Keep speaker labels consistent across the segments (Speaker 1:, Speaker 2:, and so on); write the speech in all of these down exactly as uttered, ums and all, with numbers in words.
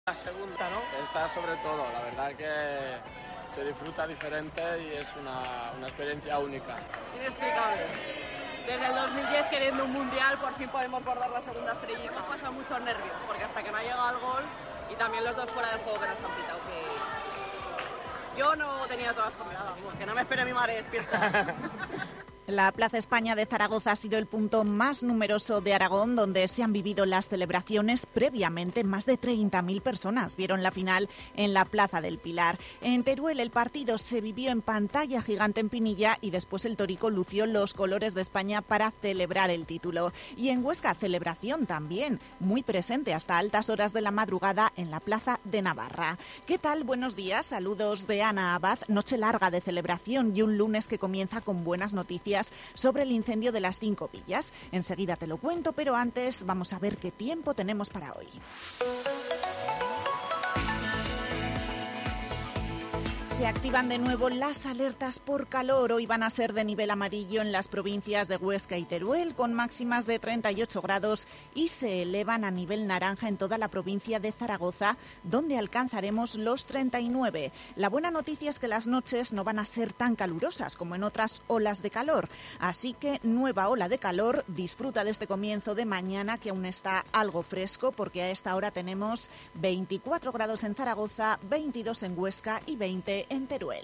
Speaker 1: La segunda, ¿no? Esta sobre todo, la verdad que se disfruta diferente y es una, una experiencia única.
Speaker 2: Inexplicable. Desde el dos mil diez queriendo un mundial, por fin podemos bordar la segunda estrellita. Hemos pasado muchos nervios, porque hasta que no ha llegado el gol, y también los dos fuera de juego que nos han pitado, que yo no tenía todas combinadas, que no me espere mi madre despierta.
Speaker 3: La Plaza España de Zaragoza ha sido el punto más numeroso de Aragón, donde se han vivido las celebraciones. Previamente, más de treinta mil personas vieron la final en la Plaza del Pilar. En Teruel, el partido se vivió en pantalla gigante en Pinilla y después el Torico lució los colores de España para celebrar el título. Y en Huesca, celebración también, muy presente hasta altas horas de la madrugada en la Plaza de Navarra. ¿Qué tal? Buenos días, saludos de Ana Abad. Noche larga de celebración y un lunes que comienza con buenas noticias sobre el incendio de las Cinco Villas. Enseguida te lo cuento, pero antes vamos a ver qué tiempo tenemos para hoy. Se activan de nuevo las alertas por calor. Hoy van a ser de nivel amarillo en las provincias de Huesca y Teruel, con máximas de treinta y ocho grados, y se elevan a nivel naranja en toda la provincia de Zaragoza, donde alcanzaremos los treinta y nueve. La buena noticia es que las noches no van a ser tan calurosas como en otras olas de calor. Así que nueva ola de calor. Disfruta de este comienzo de mañana, que aún está algo fresco, porque a esta hora tenemos veinticuatro grados en Zaragoza, veintidós en Huesca y veinte en Teruel.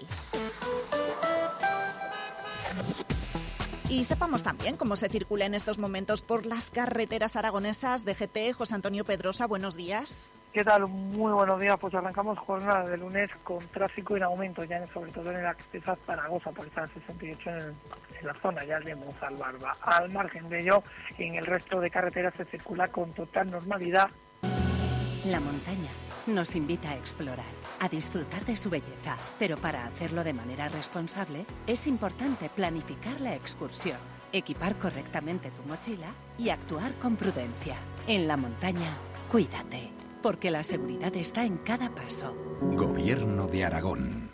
Speaker 3: Y sepamos también cómo se circula en estos momentos por las carreteras aragonesas. de G T, José Antonio Pedrosa, buenos días.
Speaker 4: ¿Qué tal? Muy buenos días. Pues arrancamos jornada de lunes con tráfico en aumento, ya sobre todo en el acceso a Zaragoza, por esta sesenta y ocho en, el, en la zona ya de Monzalbarba. Al margen de ello, en el resto de carreteras se circula con total normalidad.
Speaker 5: La montaña nos invita a explorar, a disfrutar de su belleza, pero para hacerlo de manera responsable es importante planificar la excursión, equipar correctamente tu mochila y actuar con prudencia. En la montaña, cuídate, porque la seguridad está en cada paso.
Speaker 6: Gobierno de Aragón.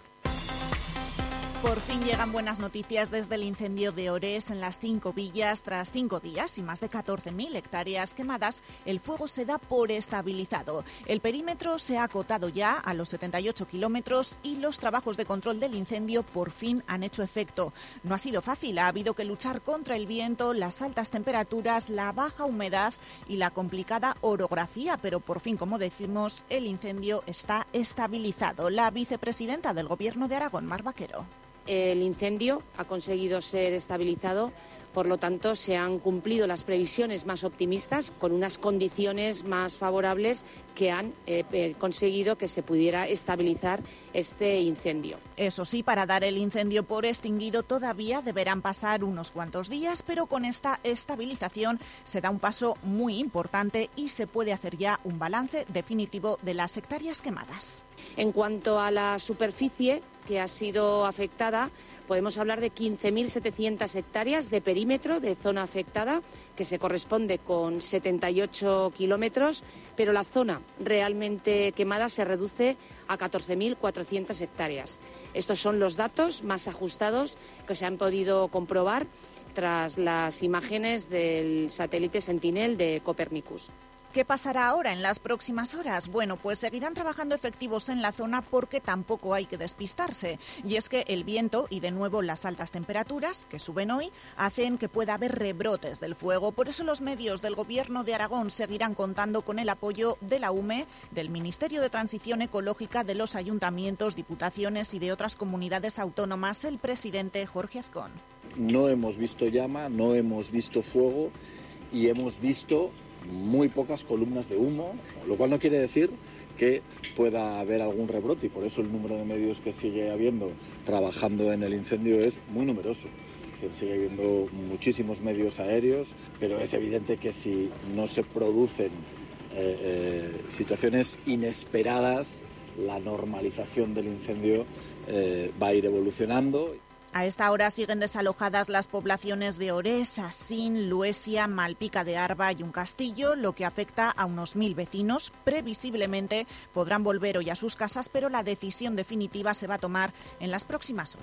Speaker 3: Por fin llegan buenas noticias desde el incendio de Orés en las Cinco Villas. Tras cinco días y más de catorce mil hectáreas quemadas, el fuego se da por estabilizado. El perímetro se ha acotado ya a los setenta y ocho kilómetros y los trabajos de control del incendio por fin han hecho efecto. No ha sido fácil, ha habido que luchar contra el viento, las altas temperaturas, la baja humedad y la complicada orografía, pero por fin, como decimos, el incendio está estabilizado. La vicepresidenta del Gobierno de Aragón, Mar Vaquero.
Speaker 7: El incendio ha conseguido ser estabilizado, por lo tanto se han cumplido las previsiones más optimistas con unas condiciones más favorables que han eh, eh, conseguido que se pudiera estabilizar este incendio.
Speaker 3: Eso sí, para dar el incendio por extinguido todavía deberán pasar unos cuantos días, pero con esta estabilización se da un paso muy importante y se puede hacer ya un balance definitivo de las hectáreas quemadas.
Speaker 7: En cuanto a la superficie que ha sido afectada, podemos hablar de quince mil setecientas hectáreas de perímetro de zona afectada, que se corresponde con setenta y ocho kilómetros, pero la zona realmente quemada se reduce a catorce mil cuatrocientas hectáreas. Estos son los datos más ajustados que se han podido comprobar tras las imágenes del satélite Sentinel de Copernicus.
Speaker 3: ¿Qué pasará ahora en las próximas horas? Bueno, pues seguirán trabajando efectivos en la zona porque tampoco hay que despistarse. Y es que el viento y de nuevo las altas temperaturas que suben hoy hacen que pueda haber rebrotes del fuego. Por eso los medios del Gobierno de Aragón seguirán contando con el apoyo de la U M E, del Ministerio de Transición Ecológica, de los ayuntamientos, diputaciones y de otras comunidades autónomas. El presidente Jorge Azcón.
Speaker 8: No hemos visto llama, no hemos visto fuego y hemos visto muy pocas columnas de humo, lo cual no quiere decir que pueda haber algún rebrote y por eso el número de medios que sigue habiendo trabajando en el incendio es muy numeroso. Sigue habiendo muchísimos medios aéreos, pero es evidente que si no se producen eh, eh, situaciones inesperadas, la normalización del incendio eh, va a ir evolucionando.
Speaker 3: A esta hora siguen desalojadas las poblaciones de Orés, Asín, Luesia, Malpica de Arba y Un Castillo, lo que afecta a unos mil vecinos. Previsiblemente podrán volver hoy a sus casas, pero la decisión definitiva se va a tomar en las próximas horas.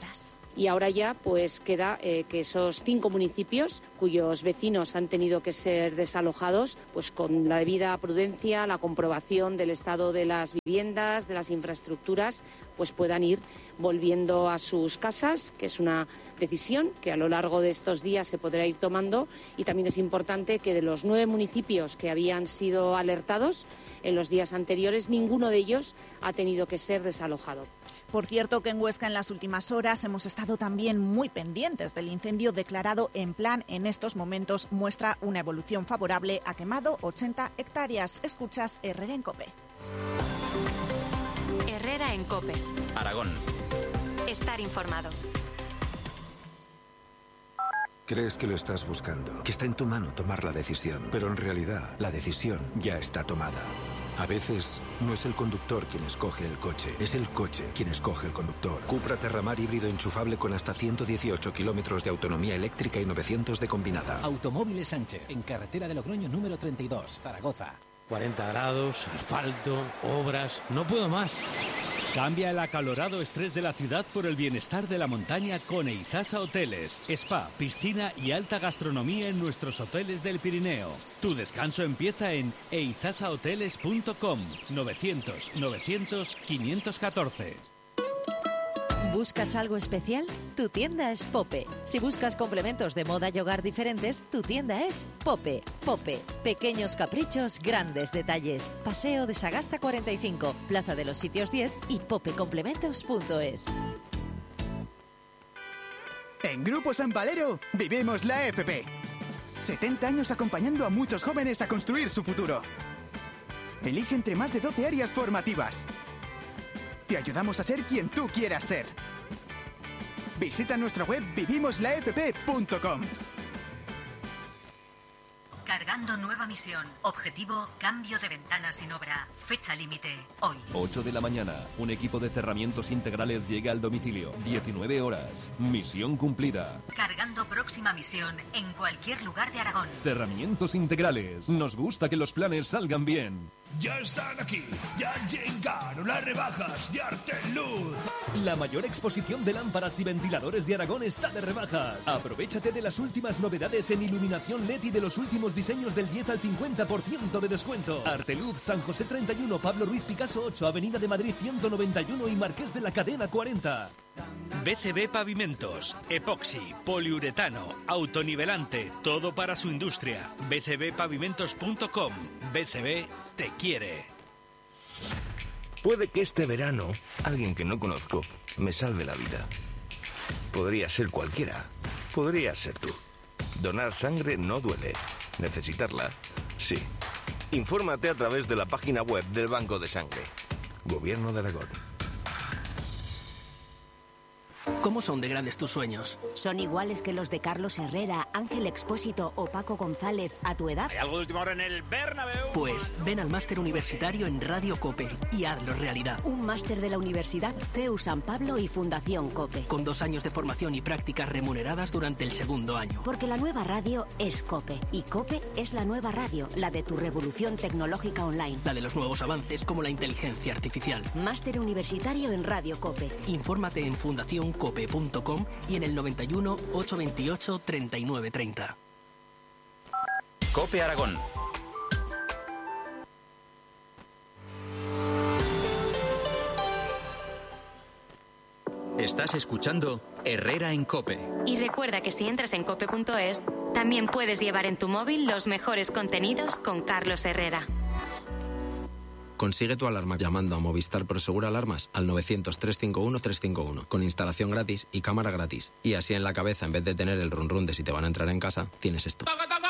Speaker 7: y ahora ya pues queda eh, que esos cinco municipios cuyos vecinos han tenido que ser desalojados, pues con la debida prudencia, la comprobación del estado de las viviendas, de las infraestructuras, pues puedan ir volviendo a sus casas, que es una decisión que a lo largo de estos días se podrá ir tomando. Y también es importante que de los nueve municipios que habían sido alertados en los días anteriores, ninguno de ellos ha tenido que ser desalojado.
Speaker 3: Por cierto, que en Huesca en las últimas horas hemos estado también muy pendientes del incendio declarado en plan. En estos momentos muestra una evolución favorable. Ha quemado ochenta hectáreas. Escuchas Herrera en COPE.
Speaker 9: Herrera en COPE.
Speaker 10: Aragón.
Speaker 9: Estar informado.
Speaker 6: Crees que lo estás buscando, que está en tu mano tomar la decisión, pero en realidad la decisión ya está tomada. A veces no es el conductor quien escoge el coche, es el coche quien escoge el conductor. Cupra Terramar híbrido enchufable con hasta ciento dieciocho kilómetros de autonomía eléctrica y novecientos de combinada.
Speaker 11: Automóviles Sánchez, en carretera de Logroño número treinta y dos, Zaragoza.
Speaker 12: cuarenta grados, asfalto, obras, no puedo más.
Speaker 13: Cambia el acalorado estrés de la ciudad por el bienestar de la montaña con Eizasa Hoteles. Spa, piscina y alta gastronomía en nuestros hoteles del Pirineo. Tu descanso empieza en eizasa hoteles punto com. novecientos novecientos quinientos catorce.
Speaker 14: ¿Buscas algo especial? Tu tienda es Pope. Si buscas complementos de moda y hogar diferentes, tu tienda es Pope. Pope. Pequeños caprichos, grandes detalles. Paseo de Sagasta cuarenta y cinco, Plaza de los Sitios diez y popecomplementos punto es.
Speaker 15: En Grupo San Valero vivimos la F P. setenta años acompañando a muchos jóvenes a construir su futuro. Elige entre más de doce áreas formativas. Te ayudamos a ser quien tú quieras ser. Visita nuestra web vivimos la f p punto com.
Speaker 16: Cargando nueva misión. Objetivo, cambio de ventana sin obra. Fecha límite, hoy.
Speaker 17: ocho de la mañana. Un equipo de cerramientos integrales llega al domicilio. diecinueve horas. Misión cumplida.
Speaker 16: Cargando próxima misión en cualquier lugar de Aragón.
Speaker 17: Cerramientos integrales. Nos gusta que los planes salgan bien.
Speaker 18: Ya están aquí, ya llegaron las rebajas de Arteluz.
Speaker 17: La mayor exposición de lámparas y ventiladores de Aragón está de rebajas. Aprovéchate de las últimas novedades en iluminación L E D y de los últimos diseños del diez al cincuenta por ciento de descuento. Arteluz, San José treinta y uno, Pablo Ruiz Picasso ocho, Avenida de Madrid ciento noventa y uno y Marqués de la Cadena cuarenta.
Speaker 13: B C B Pavimentos, epoxi, poliuretano, autonivelante, todo para su industria. b c b pavimentos punto com. B C B te quiere.
Speaker 19: Puede que este verano alguien que no conozco me salve la vida. Podría ser cualquiera. Podría ser tú. Donar sangre no duele. Necesitarla, sí. Infórmate a través de la página web del Banco de Sangre. Gobierno de Aragón.
Speaker 11: ¿Cómo son de grandes tus sueños?
Speaker 20: ¿Son iguales que los de Carlos Herrera, Ángel Expósito o Paco González a tu edad?
Speaker 18: ¿Hay algo de última hora en el Bernabéu?
Speaker 11: Pues ven al máster universitario en Radio COPE y hazlo realidad.
Speaker 20: Un máster de la Universidad C E U San Pablo y Fundación COPE.
Speaker 11: Con dos años de formación y prácticas remuneradas durante el segundo año.
Speaker 20: Porque la nueva radio es COPE y COPE es la nueva radio, la de tu revolución tecnológica online.
Speaker 11: La de los nuevos avances como la inteligencia artificial.
Speaker 20: Máster universitario en Radio COPE.
Speaker 11: Infórmate en fundación cope punto com y en el noventa y uno, ochocientos veintiocho, treinta y nueve treinta.
Speaker 10: COPE Aragón. Estás escuchando Herrera en COPE.
Speaker 9: Y recuerda que si entras en cope punto es, también puedes llevar en tu móvil los mejores contenidos con Carlos Herrera.
Speaker 21: Consigue tu alarma llamando a Movistar Prosegura Alarmas al novecientos, trescientos cincuenta y uno, trescientos cincuenta y uno con instalación gratis y cámara gratis. Y así en la cabeza, en vez de tener el run run de si te van a entrar en casa, tienes esto.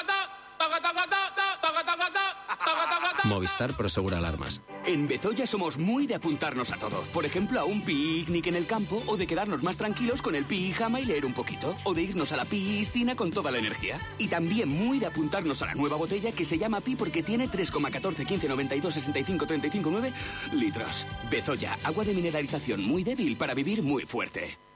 Speaker 21: Movistar Prosegura Alarmas.
Speaker 22: En Bezoya somos muy de apuntarnos a todo. Por ejemplo, a un picnic en el campo, o de quedarnos más tranquilos con el pijama y leer un poquito, o de irnos a la piscina con toda la energía. Y también muy de apuntarnos a la nueva botella que se llama Pi porque tiene tres coma catorce, quince, noventa y dos, sesenta y cinco, treinta y cinco, nueve litros. Bezoya, agua de mineralización muy débil para vivir muy fuerte.